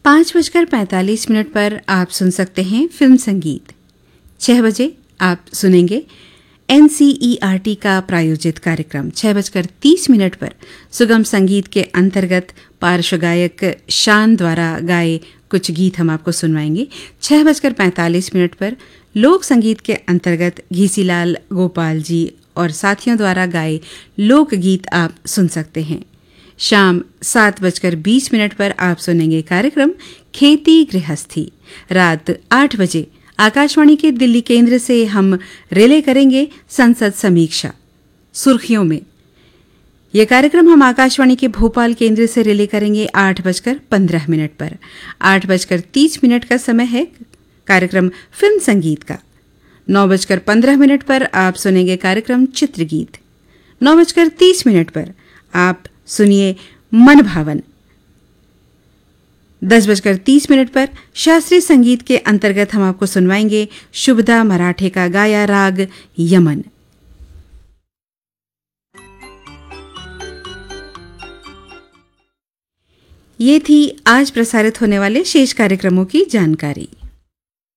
5:45 पर आप सुन सकते हैं फिल्म संगीत। 6 बजे आप सुनेंगे NCERT का प्रायोजित कार्यक्रम। 6:30 पर सुगम संगीत के अंतर्गत पार्श्व गायक शान द्वारा गाए कुछ गीत हम आपको सुनवाएंगे। 6:45 पर लोक संगीत के अंतर्गत घीसीलाल गोपाल जी और साथियों द्वारा गाए लोक गीत आप सुन सकते हैं। शाम 7:20 पर आप सुनेंगे कार्यक्रम खेती गृहस्थी। रात 8 बजे आकाशवाणी के दिल्ली केंद्र से हम रिले करेंगे संसद समीक्षा सुर्खियों में। यह कार्यक्रम हम आकाशवाणी के भोपाल केंद्र से रिले करेंगे 8:15 पर। 8:30 का समय है कार्यक्रम फिल्म संगीत का। 9:15 पर आप सुनेंगे कार्यक्रम चित्रगीत। 9:30 पर आप सुनिए मन भावन। 10:30 पर शास्त्रीय संगीत के अंतर्गत हम आपको सुनवाएंगे शुभदा मराठे का गाया राग यमन। ये थी आज प्रसारित होने वाले शेष कार्यक्रमों की जानकारी।